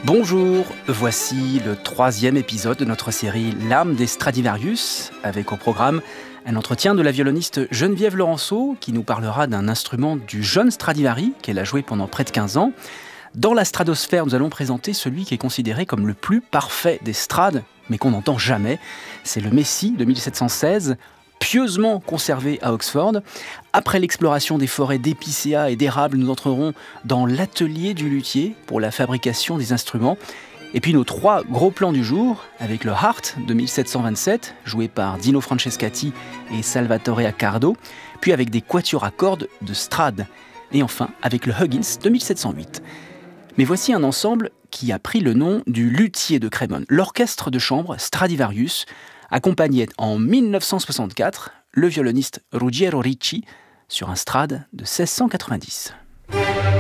Bonjour, voici le 3e épisode de notre série L'âme des Stradivarius, avec au programme un entretien de la violoniste Geneviève Laurenceau qui nous parlera d'un instrument du jeune Stradivari qu'elle a joué pendant près de 15 ans. Dans la stradosphère, nous allons présenter celui qui est considéré comme le plus parfait des strades, mais qu'on n'entend jamais. C'est le Messie de 1716, pieusement conservé à Oxford. Après l'exploration des forêts d'épicéas et d'érables, nous entrerons dans l'atelier du luthier pour la fabrication des instruments. Et puis nos 3 gros plans du jour, avec le Hart de 1727, joué par Dino Francescatti et Salvatore Accardo, puis avec des quatuors à cordes de Strad, et enfin avec le Huggins de 1708. Mais voici un ensemble qui a pris le nom du luthier de Crémone, l'orchestre de chambre Stradivarius, accompagnait en 1964 le violoniste Ruggiero Ricci sur un Strad de 1690.